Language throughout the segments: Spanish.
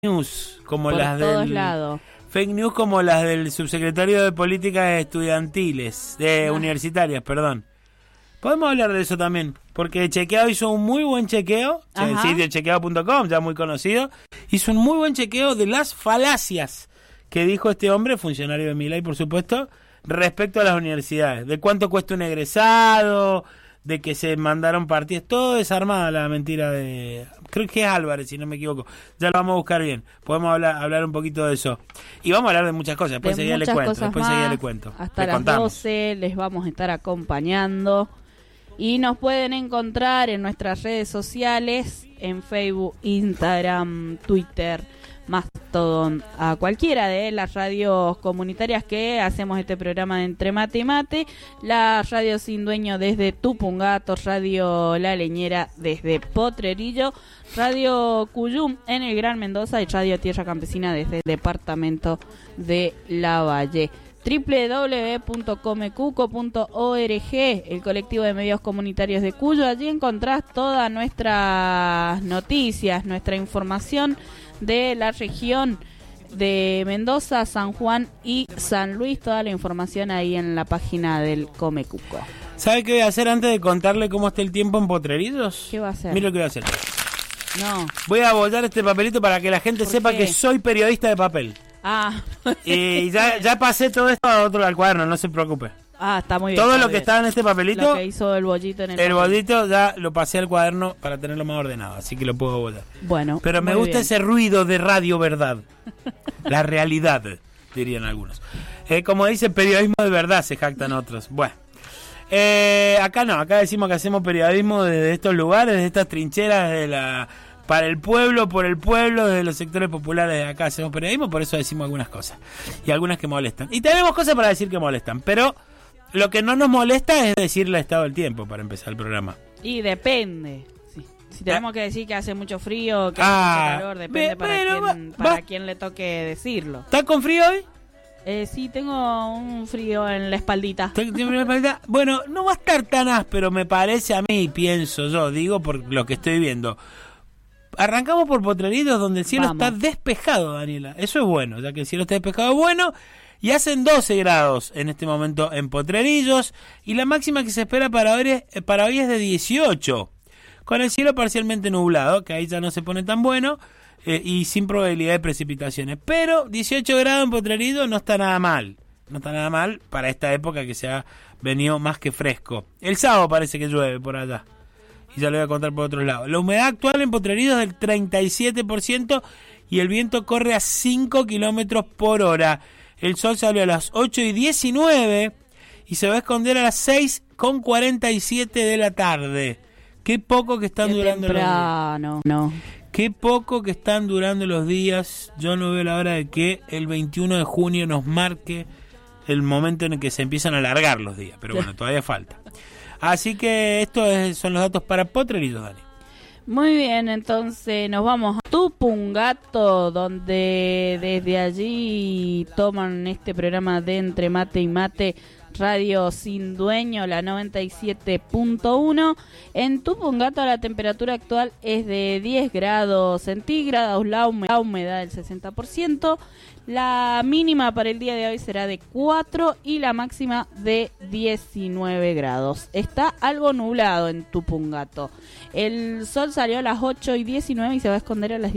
news como por las todos del lados. fake news como las del subsecretario de Políticas Estudiantiles, universitarias, perdón. Podemos hablar de eso también, porque Chequeado hizo un muy buen chequeo, el sitio chequeado.com, ya muy conocido, hizo un muy buen chequeo de las falacias que dijo este hombre, funcionario de Milei, por supuesto, respecto a las universidades, de cuánto cuesta un egresado, de que se mandaron partidas, todo desarmada la mentira de, creo que es Álvarez, si no me equivoco, ya lo vamos a buscar bien, podemos hablar un poquito de eso, y vamos a hablar de muchas cosas, después seguida le cuento, hasta las 12 les vamos a estar acompañando, y nos pueden encontrar en nuestras redes sociales, en Facebook, Instagram, Twitter, Mastodon, a cualquiera de las radios comunitarias que hacemos este programa de Entre Mate y Mate, la Radio Sin Dueño desde Tupungato, Radio La Leñera desde Potrerillo, Radio Cuyum en el Gran Mendoza y Radio Tierra Campesina desde el departamento de Lavalle. www.comecuco.org, el colectivo de medios comunitarios de Cuyo. Allí encontrás todas nuestras noticias, nuestra información de la región de Mendoza, San Juan y San Luis. Toda la información ahí en la página del Comecuco. ¿Sabe qué voy a hacer antes de contarle cómo está el tiempo en Potrerillos? ¿Qué va a hacer? Mira lo que voy a hacer. No. Voy a bollar este papelito para que la gente sepa que soy periodista de papel. Y ya pasé todo esto al cuaderno, no se preocupe. Está muy bien. Todo lo que está en este papelito, lo que hizo el bollito en el bollito ya lo pasé al cuaderno para tenerlo más ordenado, así que lo puedo bollar. Bueno, pero me gusta ese ruido de radio verdad. La realidad, dirían algunos. Como dice, periodismo de verdad, se jactan otros. Bueno. Acá no, acá decimos que hacemos periodismo desde estos lugares, desde estas trincheras para el pueblo, por el pueblo, desde los sectores populares de acá hacemos periodismo, por eso decimos algunas cosas. Y algunas que molestan. Y tenemos cosas para decir que molestan, pero lo que no nos molesta es decir el estado del tiempo para empezar el programa. Y depende. Si tenemos que decir que hace mucho frío, que hace mucho calor, depende para quién le toque decirlo. ¿Estás con frío hoy? Sí, tengo un frío en la espaldita. Bueno, no va a estar tan áspero, me parece a mí, pienso yo, digo por lo que estoy viendo. Arrancamos por Potrerillos, donde el cielo está despejado, Daniela. Eso es bueno, ya que el cielo está despejado es bueno. Y hacen 12 grados en este momento en Potrerillos. Y la máxima que se espera para hoy es de 18. Con el cielo parcialmente nublado, que ahí ya no se pone tan bueno. Y sin probabilidad de precipitaciones. Pero 18 grados en Potrerillos no está nada mal. No está nada mal para esta época que se ha venido más que fresco. El sábado parece que llueve por allá. Y ya lo voy a contar por otro lado. La humedad actual en Potrerillos es del 37% y el viento corre a 5 kilómetros por hora. El sol salió a las 8:19 y se va a esconder a las 6:47 de la tarde. Qué poco que están durando los días. Qué poco que están durando los días. Yo no veo la hora de que el 21 de junio nos marque el momento en el que se empiezan a alargar los días. Pero bueno, todavía falta. Así que estos son los datos para Potrerillos, Dani. Muy bien, entonces nos vamos a Tupungato, donde desde allí toman este programa de Entre Mate y Mate, Radio Sin Dueño, la 97.1. En Tupungato la temperatura actual es de 10 grados centígrados, la humedad del 60%. La mínima para el día de hoy será de 4 y la máxima de 19 grados. Está algo nublado en Tupungato. El sol salió a las 8:19 y se va a esconder a las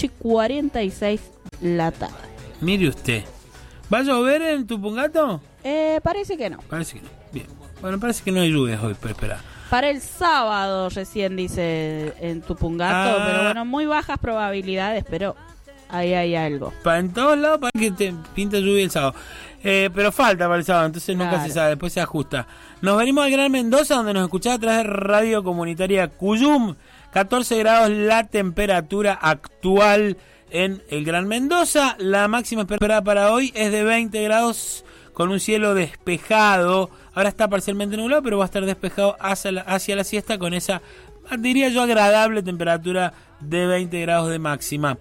18:46 la tarde. Mire usted. ¿Va a llover en Tupungato? Parece que no. Parece que no. Bien. Bueno, parece que no hay lluvias hoy, pero espera. Para el sábado recién dice en Tupungato, pero bueno, muy bajas probabilidades, pero ahí hay algo. En todos lados para que te pinta lluvia el sábado. Pero falta para el sábado, entonces nunca se sabe, después se ajusta. Nos venimos al Gran Mendoza, donde nos escuchás a través de Radio Comunitaria Cuyum. 14 grados la temperatura actual en el Gran Mendoza. La máxima esperada para hoy es de 20 grados con un cielo despejado. Ahora está parcialmente nublado, pero va a estar despejado hacia la siesta con esa, diría yo, agradable temperatura de 20 grados de máxima.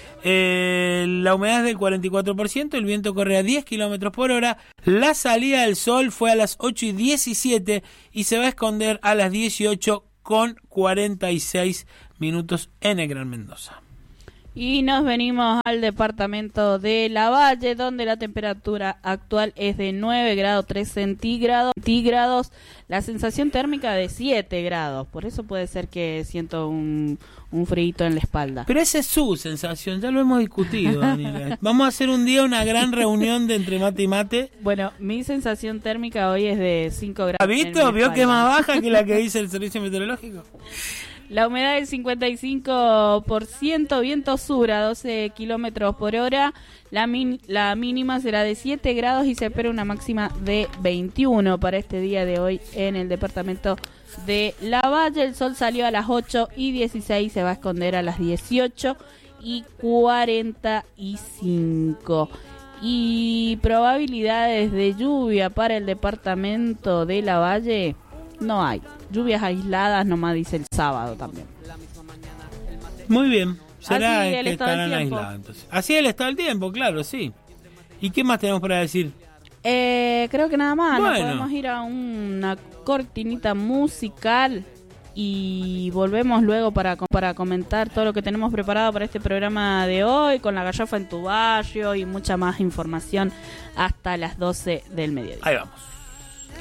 La humedad es del 44%, el viento corre a 10 kilómetros por hora. La salida del sol fue a las 8:17 y se va a esconder a las 18:46 en el Gran Mendoza. Y nos venimos al departamento de Lavalle, donde la temperatura actual es de 9 grados 3 centígrados, la sensación térmica de 7 grados. Por eso puede ser que siento un frío en la espalda. Pero esa es su sensación, ya lo hemos discutido, Daniela. Vamos a hacer un día una gran reunión de entre mate y mate. Bueno, mi sensación térmica hoy es de 5 grados. ¿Ha visto? ¿Vio que es más baja que la que dice el servicio meteorológico? La humedad del 55%, viento sur a 12 kilómetros por hora. La mínima será de 7 grados y se espera una máxima de 21 para este día de hoy en el departamento de Lavalle. El sol salió a las 8:16, se va a esconder a las 18:45. Y probabilidades de lluvia para el departamento de Lavalle no hay. Lluvias aisladas nomás dice el sábado también. Muy bien. Será así el que estado estarán del tiempo. aislados. Entonces. Así el estado del tiempo, claro, sí. ¿Y qué más tenemos para decir? Creo que nada más. Bueno. Nos podemos ir a una cortinita musical y volvemos luego para comentar todo lo que tenemos preparado para este programa de hoy, con la gallofa en tu barrio y mucha más información hasta las 12 del mediodía. Ahí vamos.